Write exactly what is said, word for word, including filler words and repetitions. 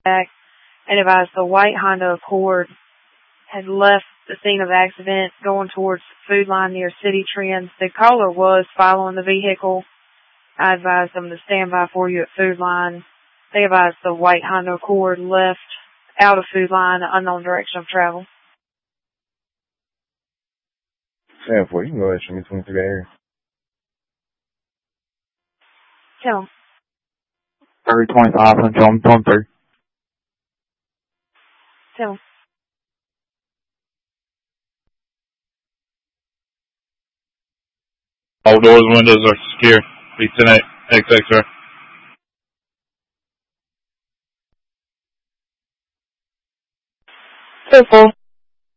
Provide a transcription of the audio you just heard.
back and advised the white Honda Accord had left the scene of the accident going towards Food Line near City Trends. The caller was following the vehicle. I advised them to stand by for you at Food Line. They advised the white Honda Accord left out of Food Line, unknown direction of travel. ten four, you can go ahead and show me twenty-three area. Tell them. thirty twenty-five, and show them twenty-three. Tell them. All doors and windows are secure. B ten eight, X X-ray. Careful.